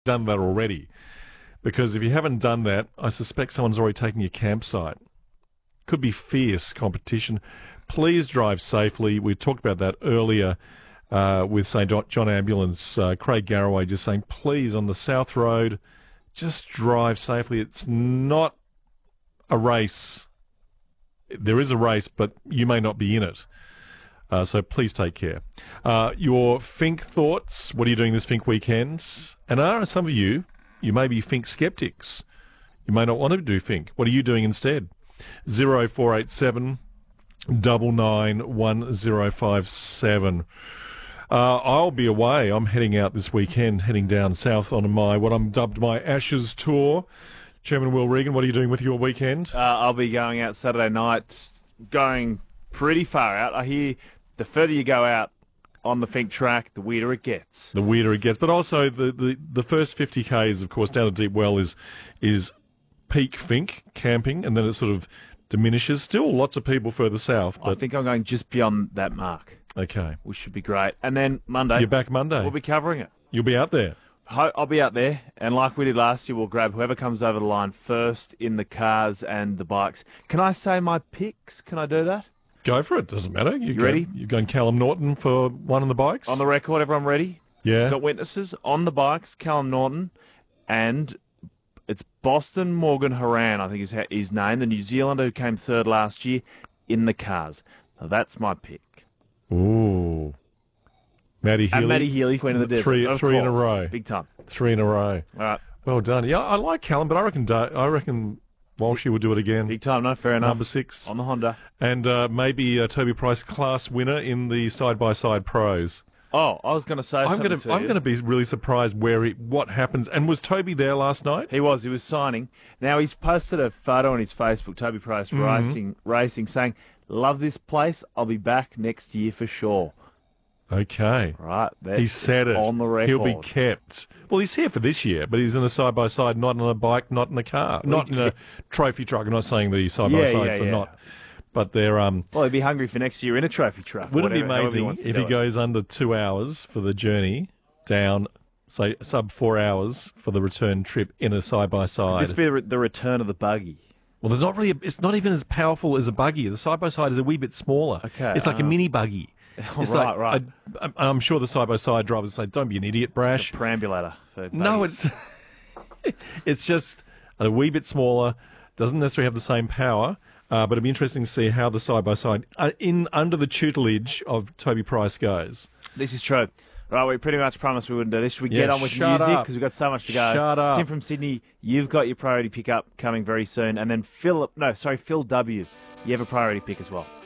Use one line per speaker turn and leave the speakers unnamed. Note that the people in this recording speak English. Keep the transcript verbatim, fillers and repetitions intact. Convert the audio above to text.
done that already. Because if you haven't done that, I suspect someone's already taken your campsite. Could be fierce competition. Please drive safely. We talked about that earlier uh, with Saint John Ambulance. Uh, Craig Garraway just saying, please, on the South Road, just drive safely. It's not a race. There is a race, but you may not be in it. Uh, so please take care. Uh, your Fink thoughts. What are you doing this Fink weekend? And are some of you, you may be Fink skeptics. You may not want to do Fink. What are you doing instead? zero four eight seven nine nine one zero five seven. Uh, I'll be away. I'm heading out this weekend, heading down south on my what I'm dubbed my Ashes tour. Chairman Will Regan, what are you doing with your weekend?
Uh, I'll be going out Saturday night, going pretty far out. I hear the further you go out on the Fink track, the weirder it gets.
The weirder it gets. But also the, the, the first fifty kays, of course, down to Deep Well is is peak Fink camping, and then it sort of diminishes. Still lots of people further south. But
I think I'm going just beyond that mark.
Okay.
Which should be great. And then Monday.
You're back Monday.
We'll be covering it.
You'll be out there.
I'll be out there, and like we did last year, we'll grab whoever comes over the line first in the cars and the bikes. Can I say my picks? Can I do that?
Go for it. Doesn't matter. You,
You
go,
ready?
You're going Callum Norton for one on the bikes?
On the record, everyone ready?
Yeah.
Got witnesses on the bikes, Callum Norton, and it's Boston Morgan Haran, I think is his name, the New Zealander who came third last year, in the cars. Now, that's my pick.
Ooh. Maddie Healy.
And Maddie Healy, Queen of the Desert.
Three,
of
three in a
course.
row.
Big time.
Three in a row.
All right.
Well done. Yeah, I like Callum, but I reckon Da- I reckon Walshy will do it again.
Big time, no, fair enough.
Number six.
On the Honda.
And uh, maybe uh, Toby Price class winner in the side-by-side pros.
Oh, I was going to say
I'm
something
going
to
I'm
you.
going to be really surprised where he, what happens. And was Toby there last night?
He was. He was signing. Now, he's posted a photo on his Facebook, Toby Price
Mm-hmm.
Racing, Racing, saying, love this place. I'll be back next year for sure.
Okay.
Right. That's,
He said
it's
it.
on the record.
He'll be kept. Well, he's here for this year, but he's in a side-by-side, not on a bike, not in a car, not in a trophy truck. I'm not saying the side-by-sides
Yeah, yeah,
are
yeah.
not. But they're... um.
Well, he'd be hungry for next year in a trophy truck.
Wouldn't it be
whatever- however
amazing
wants to
if
do
he
it.
goes under two hours for the journey down, say, sub four hours for the return trip in a side-by-side?
This be the re- the return of the buggy.
Well, there's not really. A, it's not even as powerful as a buggy. The side-by-side is a wee bit smaller.
Okay,
It's like a
uh,
mini buggy. It's
right,
like,
right.
I, I'm- I'm sure the side-by-side drivers say, don't be an idiot, Brash.
Perambulator. For
No,
buggies.
it's it's just a wee bit smaller. Doesn't necessarily have the same power, uh, but it'd be interesting to see how the side by side, uh, in under the tutelage of Toby Price, goes.
This is true. Right, we pretty much promised we wouldn't do this. Should we
Yeah,
get on with
shut
music?
up.
Because we've got so much to go.
Shut up.
Tim from Sydney, you've got your priority pickup coming very soon. And then Philip, no, sorry, Phil W., you have a priority pick as well.